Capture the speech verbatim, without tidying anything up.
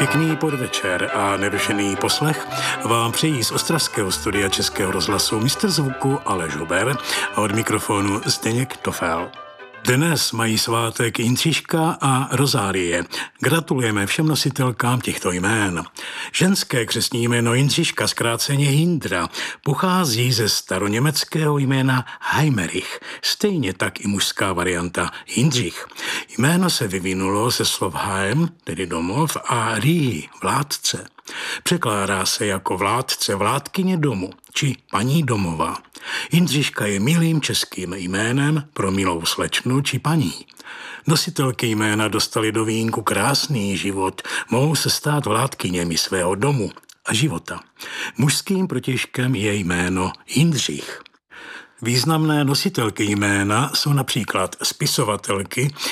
Pěkný podvečer a nerušený poslech vám přejí z ostravského studia Českého rozhlasu mistr zvuku Aleš Huber a od mikrofonu Zdeněk Tofel. Dnes mají svátek Jindřiška a Rozálie. Gratulujeme všem nositelkám těchto jmén. Ženské křestní jméno Jindřiška, zkráceně Jindra, pochází ze staroněmeckého jména Heimerich, stejně tak i mužská varianta Jindřich. Jméno se vyvinulo ze slov Heim, tedy domov, a Rí, vládce. Překládá se jako vládce, vládkyně domu, či paní domova. Jindřiška je milým českým jménem pro milou slečnu či paní. Nositelky jména dostali do vínku krásný život, mohou se stát vládkyněmi svého domu a života. Mužským protějškem je jméno Jindřich. Významné nositelky jména jsou například spisovatelky